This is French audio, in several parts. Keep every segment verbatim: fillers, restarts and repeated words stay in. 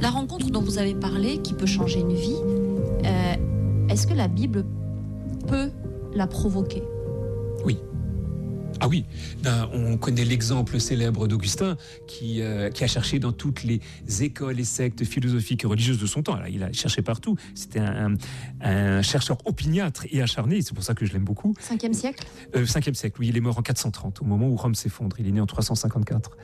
La rencontre dont vous avez parlé, qui peut changer une vie, euh, est-ce que la Bible peut la provoquer ? Oui. Ah oui, ben, on connaît l'exemple célèbre d'Augustin qui, euh, qui a cherché dans toutes les écoles et sectes philosophiques et religieuses de son temps. Alors, il a cherché partout. C'était un, un, un chercheur opiniâtre et acharné. C'est pour ça que je l'aime beaucoup. Cinquième siècle euh, Cinquième siècle, oui. Il est mort en quatre cent trente, au moment où Rome s'effondre. Il est né en trois cent cinquante-quatre.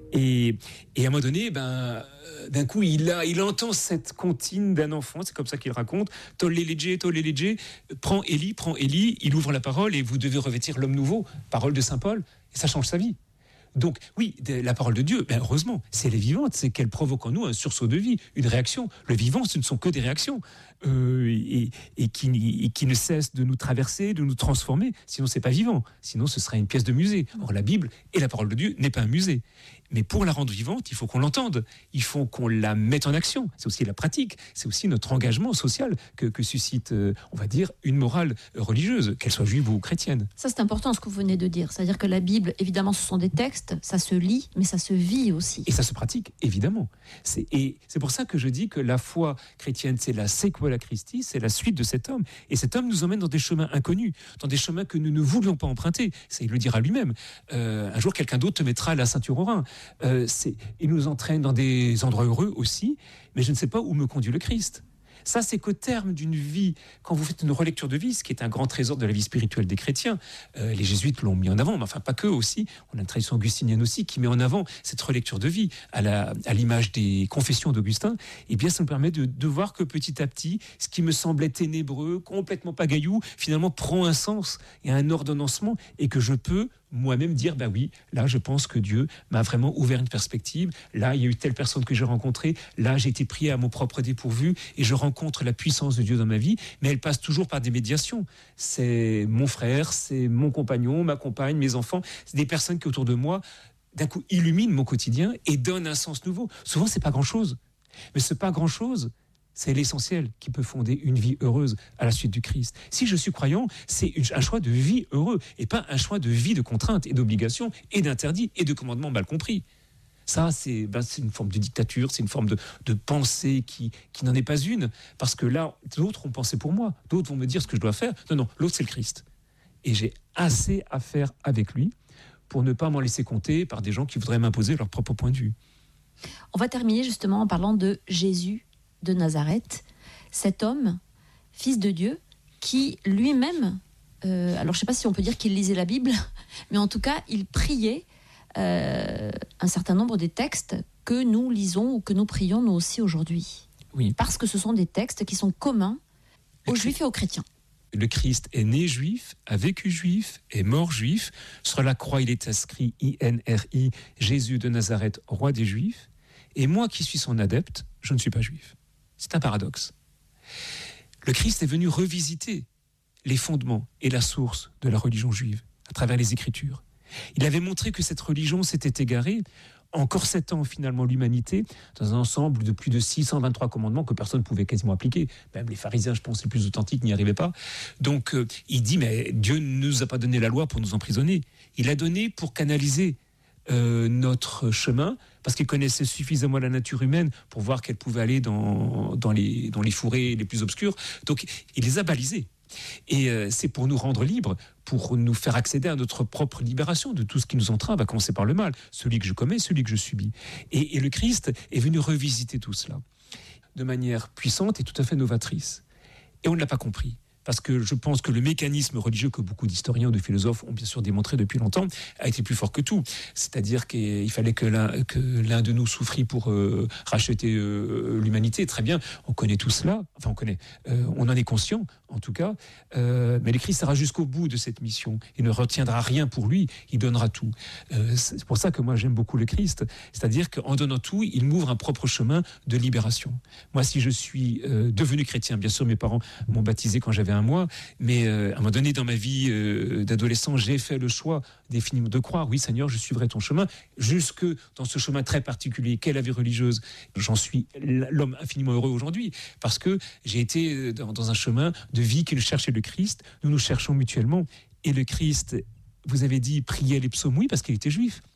Et, et à un moment donné, ben, d'un coup, il, a, il entend cette comptine d'un enfant. C'est comme ça qu'il raconte. Tolle legge, tolle legge. Prends Élie, prends Élie. Il ouvre la parole et vous devez revêtir l'homme nouveau. Parole de Saint Paul, et ça change sa vie. Donc oui, la parole de Dieu, ben heureusement, c'est elle est vivante, c'est qu'elle provoque en nous un sursaut de vie, une réaction. Le vivant, ce ne sont que des réactions, euh, et, et, qui, et qui ne cessent de nous traverser, de nous transformer, sinon c'est pas vivant, sinon ce serait une pièce de musée. Or la Bible et la parole de Dieu n'est pas un musée. Mais pour la rendre vivante, il faut qu'on l'entende, il faut qu'on la mette en action. C'est aussi la pratique, c'est aussi notre engagement social que, que suscite, euh, on va dire, une morale religieuse, qu'elle soit juive ou chrétienne. Ça, c'est important ce que vous venez de dire. C'est-à-dire que la Bible, évidemment, ce sont des textes, ça se lit, mais ça se vit aussi. Et ça se pratique, évidemment. C'est, et c'est pour ça que je dis que la foi chrétienne, c'est la sequela Christi, c'est la suite de cet homme. Et cet homme nous emmène dans des chemins inconnus, dans des chemins que nous ne voulions pas emprunter. Ça, il le dira lui-même. Euh, un jour, quelqu'un d'autre te mettra la ceinture au rein. Euh, c'est, il nous entraîne dans des endroits heureux aussi, mais je ne sais pas où me conduit le Christ. Ça, c'est qu'au terme d'une vie, quand vous faites une relecture de vie, ce qui est un grand trésor de la vie spirituelle des chrétiens, euh, les jésuites l'ont mis en avant, mais enfin pas que aussi, on a une tradition augustinienne aussi qui met en avant cette relecture de vie à, la, à l'image des confessions d'Augustin, et bien ça nous permet de, de voir que petit à petit, ce qui me semblait ténébreux, complètement pagaillou, finalement prend un sens et un ordonnancement, et que je peux moi-même dire, bah oui, là je pense que Dieu m'a vraiment ouvert une perspective, là il y a eu telle personne que j'ai rencontrée, là j'ai été pris à mon propre dépourvu et je rencontre la puissance de Dieu dans ma vie, mais elle passe toujours par des médiations. C'est mon frère, c'est mon compagnon, ma compagne, mes enfants, c'est des personnes qui autour de moi d'un coup illuminent mon quotidien et donnent un sens nouveau. Souvent c'est pas grand-chose, mais ce pas grand-chose, c'est l'essentiel qui peut fonder une vie heureuse à la suite du Christ. Si je suis croyant, c'est un choix de vie heureux et pas un choix de vie de contraintes et d'obligations et d'interdits et de commandements mal compris. Ça, c'est, ben, c'est une forme de dictature, c'est une forme de, de pensée qui, qui n'en est pas une. Parce que là, d'autres ont pensé pour moi, d'autres vont me dire ce que je dois faire. Non, non, l'autre, c'est le Christ. Et j'ai assez à faire avec lui pour ne pas m'en laisser compter par des gens qui voudraient m'imposer leur propre point de vue. On va terminer justement en parlant de Jésus de Nazareth, cet homme, fils de Dieu, qui lui-même, euh, alors je ne sais pas si on peut dire qu'il lisait la Bible, mais en tout cas, il priait euh, un certain nombre des textes que nous lisons ou que nous prions nous aussi aujourd'hui. Oui. Parce que ce sont des textes qui sont communs aux Le Juifs et aux chrétiens. Le Christ est né juif, a vécu juif, est mort juif. Sur la croix, il est inscrit I N R I, Jésus de Nazareth, roi des Juifs. Et moi qui suis son adepte, je ne suis pas juif. C'est un paradoxe. Le Christ est venu revisiter les fondements et la source de la religion juive à travers les Écritures. Il avait montré que cette religion s'était égarée en corsettant finalement l'humanité dans un ensemble de plus de six cent vingt-trois commandements que personne ne pouvait quasiment appliquer. Même les pharisiens, je pense, les plus authentiques n'y arrivaient pas. Donc euh, il dit, mais Dieu ne nous a pas donné la loi pour nous emprisonner. Il a donné pour canaliser Euh, notre chemin, parce qu'il connaissait suffisamment la nature humaine pour voir qu'elle pouvait aller dans, dans, les, dans les fourrés les plus obscurs. Donc, il les a balisés. Et euh, c'est pour nous rendre libres, pour nous faire accéder à notre propre libération de tout ce qui nous entrave, à commencer par le mal, celui que je commets, celui que je subis. Et, et le Christ est venu revisiter tout cela de manière puissante et tout à fait novatrice. Et on ne l'a pas compris. Parce que je pense que le mécanisme religieux que beaucoup d'historiens ou de philosophes ont bien sûr démontré depuis longtemps a été plus fort que tout. C'est-à-dire qu'il fallait que l'un, que l'un de nous souffrit pour euh, racheter euh, l'humanité. Très bien, on connaît tout cela. Enfin, on connaît. Euh, on en est conscient, en tout cas. Euh, mais le Christ sera jusqu'au bout de cette mission. Il ne retiendra rien pour lui. Il donnera tout. Euh, c'est pour ça que moi, j'aime beaucoup le Christ. C'est-à-dire qu'en donnant tout, il m'ouvre un propre chemin de libération. Moi, si je suis euh, devenu chrétien, bien sûr, mes parents m'ont baptisé quand j'avais un mois, mais euh, à un moment donné dans ma vie euh, d'adolescent, j'ai fait le choix définitivement de croire, oui Seigneur, je suivrai ton chemin, jusque dans ce chemin très particulier qu'est la vie religieuse. J'en suis l'homme infiniment heureux aujourd'hui, parce que j'ai été dans, dans un chemin de vie qui cherchait le Christ, nous nous cherchons mutuellement, et le Christ, vous avez dit, priait les psaumes, oui, parce qu'il était juif.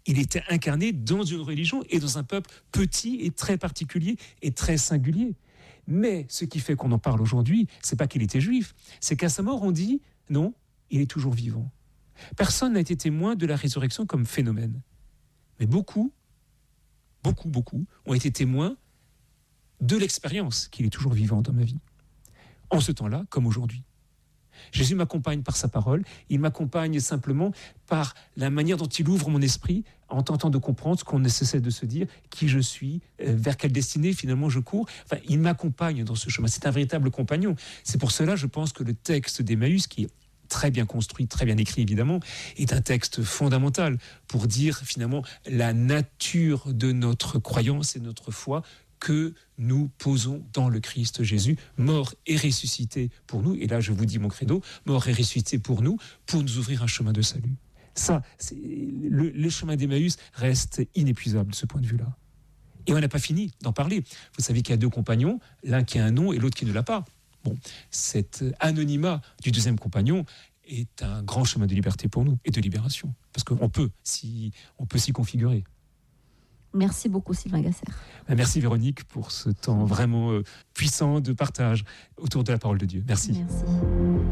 Il était incarné dans une religion et dans un peuple petit et très particulier et très singulier. Mais ce qui fait qu'on en parle aujourd'hui, c'est pas qu'il était juif, c'est qu'à sa mort, on dit non, il est toujours vivant. Personne n'a été témoin de la résurrection comme phénomène. Mais beaucoup, beaucoup, beaucoup ont été témoins de l'expérience qu'il est toujours vivant dans ma vie. En ce temps-là, comme aujourd'hui. Jésus m'accompagne par sa parole, il m'accompagne simplement par la manière dont il ouvre mon esprit en tentant de comprendre ce qu'on ne cessait de se dire, qui je suis, euh, vers quelle destinée finalement je cours. Enfin, il m'accompagne dans ce chemin, c'est un véritable compagnon. C'est pour cela, je pense que le texte d'Emmaüs, qui est très bien construit, très bien écrit évidemment, est un texte fondamental pour dire finalement la nature de notre croyance et notre foi que nous posons dans le Christ Jésus, mort et ressuscité pour nous. Et là, je vous dis mon credo, mort et ressuscité pour nous, pour nous ouvrir un chemin de salut. Ça, c'est, le, le chemin d'Emmaüs reste inépuisable de ce point de vue-là. Et on n'a pas fini d'en parler. Vous savez qu'il y a deux compagnons, l'un qui a un nom et l'autre qui ne l'a pas. Bon, cet anonymat du deuxième compagnon est un grand chemin de liberté pour nous et de libération. Parce qu'on peut, si, on peut s'y configurer. Merci beaucoup Sylvain Gasser. Merci Véronique pour ce temps vraiment puissant de partage autour de la parole de Dieu. Merci. Merci.